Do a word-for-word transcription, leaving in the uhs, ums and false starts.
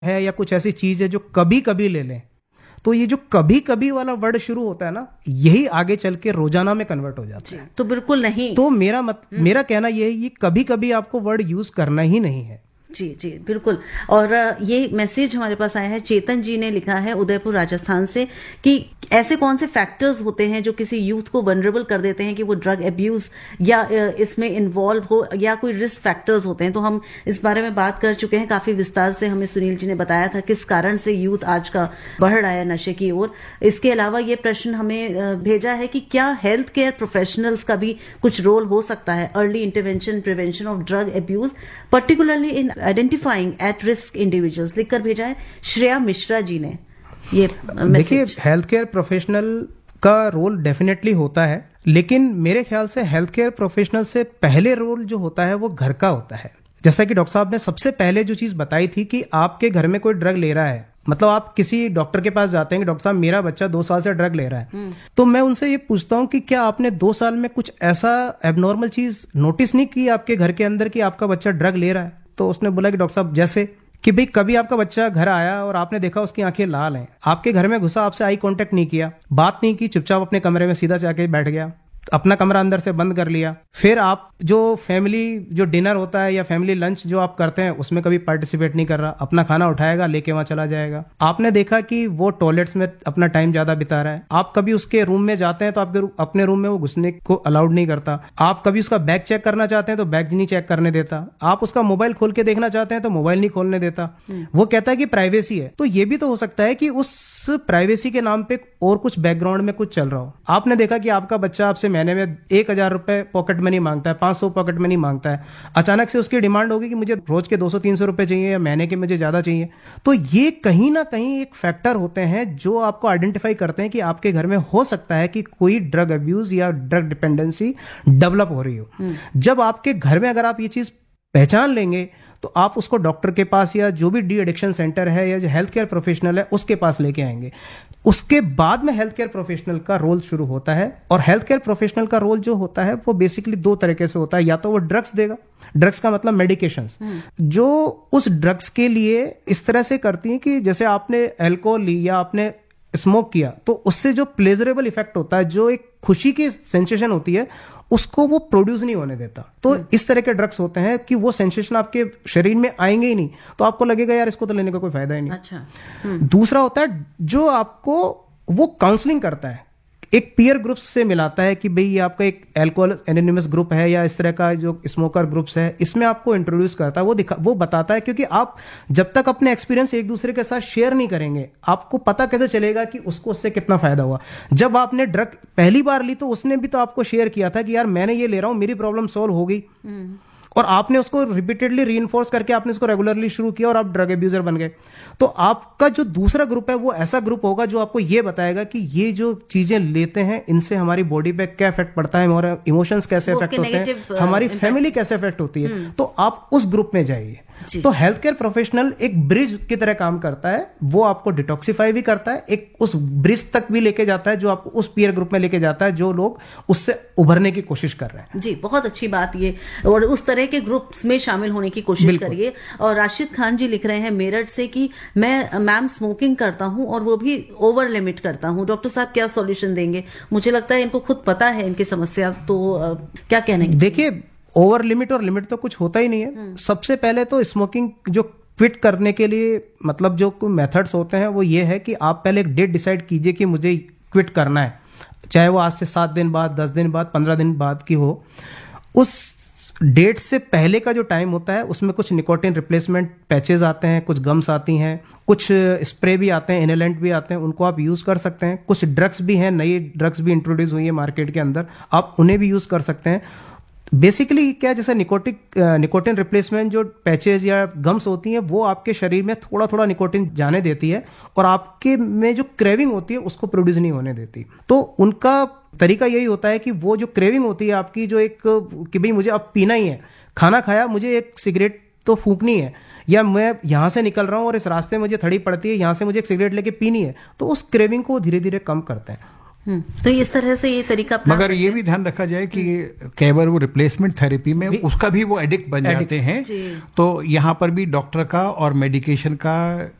है या कुछ ऐसी चीज है जो कभी कभी ले लें, तो ये जो कभी कभी वाला वर्ड शुरू होता है ना, यही आगे चल के रोजाना में कन्वर्ट हो जाता है। तो बिल्कुल नहीं। तो मेरा मत मेरा कहना ये है, ये कभी कभी आपको वर्ड यूज करना ही नहीं है। जी जी बिल्कुल। और ये मैसेज हमारे पास आया है, चेतन जी ने लिखा है उदयपुर राजस्थान से, कि ऐसे कौन से फैक्टर्स होते हैं जो किसी यूथ को वनरेबल कर देते हैं कि वो ड्रग अब्यूज या इसमें इन्वॉल्व हो, या कोई रिस्क फैक्टर्स होते हैं। तो हम इस बारे में बात कर चुके हैं काफी विस्तार से, हमें सुनील जी ने बताया था किस कारण से यूथ आज का बढ़ रहा है नशे की ओर। इसके अलावा ये प्रश्न हमें भेजा है कि क्या हेल्थ केयर प्रोफेशनल्स का भी कुछ रोल हो सकता है early intervention prevention of drug abuse, particularly in identifying at risk individuals. लिखकर भेजा है श्रेया मिश्रा जी ने ये। देखिए, हेल्थ केयर प्रोफेशनल का रोल डेफिनेटली होता है, लेकिन मेरे ख्याल से हेल्थ केयर प्रोफेशनल से पहले रोल जो होता है वो घर का होता है। जैसा कि डॉक्टर साहब ने सबसे पहले जो चीज बताई थी कि आपके घर में कोई ड्रग ले रहा है, मतलब आप किसी डॉक्टर के पास जाते हैं कि डॉक्टर साहब मेरा बच्चा दो साल से ड्रग ले रहा है, तो मैं उनसे ये पूछता हूँ कि क्या आपने दो साल में कुछ ऐसा एबनॉर्मल चीज नोटिस नहीं की आपके घर के अंदर कि आपका बच्चा ड्रग ले रहा है? तो उसने बोला कि डॉक्टर साहब जैसे कि भाई कभी आपका बच्चा घर आया और आपने देखा उसकी आंखें लाल हैं, आपके घर में घुसा, आपसे आई कांटेक्ट नहीं किया, बात नहीं की, चुपचाप अपने कमरे में सीधा जाके बैठ गया, अपना कमरा अंदर से बंद कर लिया। फिर आप जो फैमिली जो डिनर होता है या फैमिली लंच जो आप करते हैं उसमें कभी पार्टिसिपेट नहीं कर रहा, अपना खाना उठाएगा लेके वहां चला जाएगा। आपने देखा कि वो टॉयलेट्स में अपना टाइम ज्यादा बिता रहा है, आप कभी उसके रूम में जाते हैं तो आपके अपने रूम में वो घुसने को अलाउड नहीं करता, आप कभी उसका बैग चेक करना चाहते हैं तो बैग नहीं चेक करने देता, आप उसका मोबाइल खोल के देखना चाहते हैं तो मोबाइल नहीं खोलने देता, वो कहता है कि प्राइवेसी है। तो ये भी तो हो सकता है कि उस प्राइवेसी के नाम पे और कुछ बैकग्राउंड में कुछ चल रहा हो। आपने देखा कि आपका बच्चा आपसे महीने में एक हजार रुपए पॉकेट मनी मांगता है, पांच सौ पॉकेट मनी मांगता है, अचानक से उसकी डिमांड होगी कि मुझे रोज के दो सौ तीन सौ रुपए चाहिए या महीने के मुझे ज्यादा चाहिए। तो ये कहीं ना कहीं एक फैक्टर होते हैं जो आपको आइडेंटिफाई करते हैं कि आपके घर में हो सकता है कि कोई ड्रग अब्यूज या ड्रग डिपेंडेंसी डेवलप हो रही हो। जब आपके घर में अगर आप ये चीज पहचान लेंगे तो आप उसको डॉक्टर के पास या जो भी डी एडिक्शन सेंटर है या जो हेल्थ केयर प्रोफेशनल है उसके पास लेके आएंगे। उसके बाद में हेल्थ केयर प्रोफेशनल का रोल शुरू होता है, और हेल्थ केयर प्रोफेशनल का रोल जो होता है वो बेसिकली दो तरीके से होता है। या तो वो ड्रग्स देगा, ड्रग्स का मतलब मेडिकेशंस, जो उस ड्रग्स के लिए इस तरह से करती हैं कि जैसे आपने अल्कोहल ली या आपने स्मोक किया तो उससे जो प्लेजरेबल इफेक्ट होता है, जो एक खुशी की सेंसेशन होती है, उसको वो प्रोड्यूस नहीं होने देता। तो इस तरह के ड्रग्स होते हैं कि वो सेंसेशन आपके शरीर में आएंगे ही नहीं, तो आपको लगेगा यार इसको तो लेने का कोई फायदा ही नहीं। अच्छा। दूसरा होता है जो आपको वो काउंसलिंग करता है, एक पीयर ग्रुप से मिलाता है कि भाई ये आपका एक अल्कोहल एनोनिमस ग्रुप है या इस तरह का जो स्मोकर ग्रुप्स है, इसमें आपको इंट्रोड्यूस करता है, वो दिखा वो बताता है। क्योंकि आप जब तक अपने एक्सपीरियंस एक दूसरे के साथ शेयर नहीं करेंगे, आपको पता कैसे चलेगा कि उसको उससे कितना फायदा हुआ। जब आपने ड्रग पहली बार ली तो उसने भी तो आपको शेयर किया था कि यार मैंने ये ले रहा हूं, मेरी प्रॉब्लम सॉल्व हो गई, और आपने उसको रिपीटेडली रीइंफोर्स करके आपने इसको रेगुलरली शुरू किया और आप ड्रग अब्यूजर बन गए। तो आपका जो दूसरा ग्रुप है वो ऐसा ग्रुप होगा जो आपको ये बताएगा कि ये जो चीजें लेते हैं इनसे हमारी बॉडी पे क्या इफेक्ट पड़ता है, हमारे इमोशंस कैसे इफेक्ट होते हैं, हमारी फैमिली कैसे इफेक्ट होती है। तो आप उस ग्रुप में जाइए। तो हेल्थ केयर प्रोफेशनल एक ब्रिज की तरह काम करता है, वो आपको डिटॉक्सिफाई भी करता है, एक उस ब्रिज तक भी लेके जाता है जो आपको उस पीयर ग्रुप में लेके जाता है जो लोग उससे उभरने की कोशिश कर रहे हैं। जी, बहुत अच्छी बात ये, और उस तरह के ग्रुप्स में शामिल होने की कोशिश करिए। और राशिद खान जी लिख रहे हैं मेरठ से कि मैं मैम स्मोकिंग करता हूं और वो भी ओवर लिमिट करता हूं, डॉक्टर साहब क्या सॉल्यूशन देंगे? मुझे लगता है इनको खुद पता है इनकी समस्या, तो आ, क्या कहना है? देखिए, ओवर लिमिट और लिमिट तो कुछ होता ही नहीं है। सबसे पहले तो स्मोकिंग जो क्विट करने के लिए मतलब जो मेथड्स होते हैं वो ये है कि आप पहले एक डेट डिसाइड कीजिए कि मुझे क्विट करना है, चाहे वो आज से सात दिन बाद, दस दिन बाद, पंद्रह दिन बाद की हो। उस डेट से पहले का जो टाइम होता है उसमें कुछ निकोटिन रिप्लेसमेंट पैचेस आते हैं, कुछ गम्स आती हैं, कुछ स्प्रे भी आते हैं, इनहेलेंट भी आते हैं, उनको आप यूज कर सकते हैं। कुछ ड्रग्स भी हैं, नई ड्रग्स भी इंट्रोड्यूस हुई है मार्केट के अंदर, आप उन्हें भी यूज कर सकते हैं। बेसिकली क्या, जैसे निकोटिक निकोटिन रिप्लेसमेंट जो पैचेज या गम्स होती हैं वो आपके शरीर में थोड़ा थोड़ा निकोटिन जाने देती है और आपके में जो क्रेविंग होती है उसको प्रोड्यूस नहीं होने देती। तो उनका तरीका यही होता है कि वो जो क्रेविंग होती है आपकी, जो एक कि भाई मुझे अब पीना ही है, खाना खाया मुझे एक सिगरेट तो फूंकनी है, या मैं यहां से निकल रहा हूं और इस रास्ते में मुझे थड़ी पड़ती है, यहां से मुझे एक सिगरेट लेके पीनी है, तो उस क्रेविंग को धीरे धीरे कम करते हैं। तो इस तरह से ये तरीका अपना मगर ये भी ध्यान रखा जाए कि कई बार वो रिप्लेसमेंट थेरेपी में उसका भी वो एडिक्ट बन जाते हैं, तो यहाँ पर भी डॉक्टर का और मेडिकेशन का